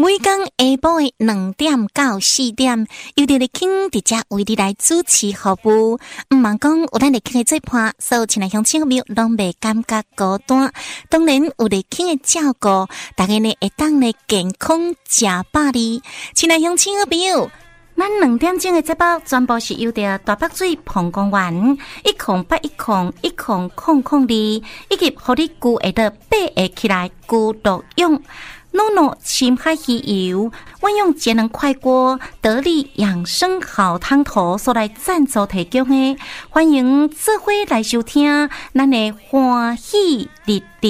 每天下晡的2點到4點，由着咧傾直接為你來主持服務。毋茫講有咱咧傾嘅做伴，所有親愛鄉親朋友攏袂感覺孤單。當然有咧傾嘅照顧，大家呢會當咧健康食飽哩。親愛鄉親朋友，咱2點鐘嘅節目全部是由着大北水膀胱丸108101002，以及互你具會得8個起來具毒用。NONO 深海魚油，我用節能快鍋得力養生好湯頭所來贊助提供的，歡迎做伙來收聽，咱的歡喜日曆。